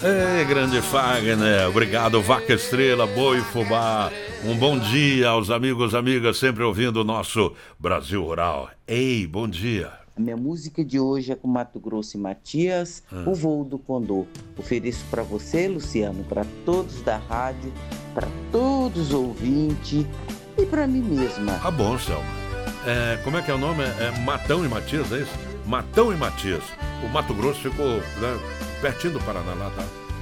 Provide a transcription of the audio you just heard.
Ei, grande Fagner, obrigado, Vaca Estrela, Boi Fubá. Um bom dia aos amigos, amigas, sempre ouvindo o nosso Brasil Rural. Ei, bom dia. A minha música de hoje é com Mato Grosso e Matias, O Voo do Condor. Ofereço para você, Luciano, para todos da rádio, para todos os ouvintes e para mim mesma. Tá bom, Selma. Como é que é o nome? É Matão e Matias, é isso? Matão e Matias. O Mato Grosso ficou, né, pertinho do Paraná lá, tá?